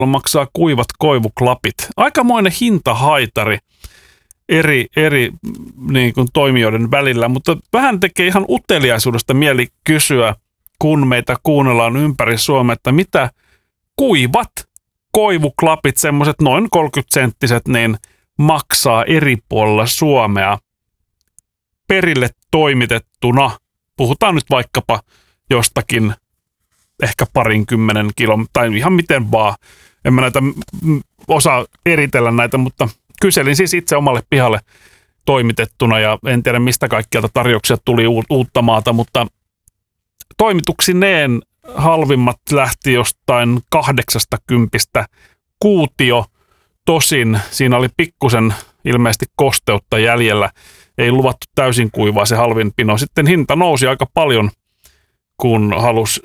maksaa kuivat koivuklapit. Aikamoinen hintahaitari eri niin kuin toimijoiden välillä, mutta vähän tekee ihan uteliaisuudesta mieli kysyä, kun meitä kuunnellaan ympäri Suomea, että mitä kuivat koivuklapit, semmoiset noin 30-senttiset, niin maksaa eri puolilla Suomea perille toimitettuna. Puhutaan nyt vaikkapa jostakin ehkä 20 kilon, tai ihan miten vaan. En mä näitä osaa eritellä näitä, mutta kyselin siis itse omalle pihalle toimitettuna ja en tiedä mistä kaikkialta tarjouksia tuli uutta maata, mutta toimituksineen halvimmat lähti jostain 80 kuutio. Tosin siinä oli pikkusen ilmeisesti kosteutta jäljellä. Ei luvattu täysin kuivaa se halvin pino. Sitten hinta nousi aika paljon, kun halusi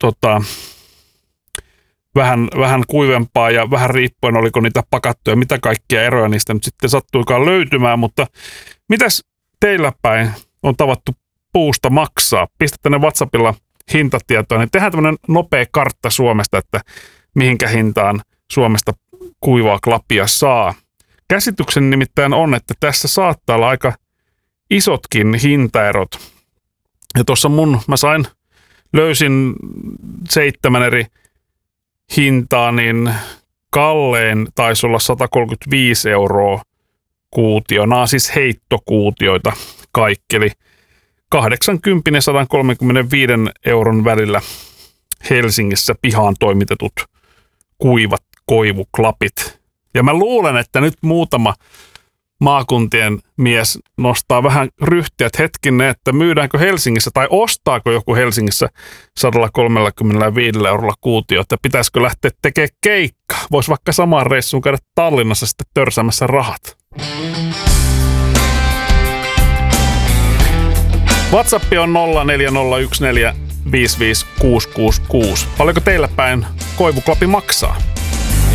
vähän kuivempaa ja vähän riippuen oliko niitä pakattuja, mitä kaikkia eroja niistä nyt sitten sattuikaan löytymään, mutta mitäs teillä päin on tavattu puusta maksaa? Pistätte ne WhatsAppilla hintatietoa, niin tehdään tämmöinen nopea kartta Suomesta, että mihinkä hintaan Suomesta kuivaa klapia saa. Käsityksen nimittäin on, että tässä saattaa olla aika isotkin hintaerot. Ja tuossa löysin 7 eri hintaa, niin kallein taisi olla 135 € kuutio. Nämä on siis heittokuutioita kaikki, eli 80 ja 135 € välillä Helsingissä pihaan toimitetut kuivat koivuklapit. Ja mä luulen, että nyt muutama maakuntien mies nostaa vähän ryhtiä, että hetkinen, että myydäänkö Helsingissä tai ostaako joku Helsingissä 135 € kuutio, että pitäisikö lähteä tekemään keikka. Voisi vaikka samaan reissuun käydä Tallinnassa sitten törsäämässä rahat. WhatsApp on 0401455666. Paljonko teillä päin koivuklapi maksaa?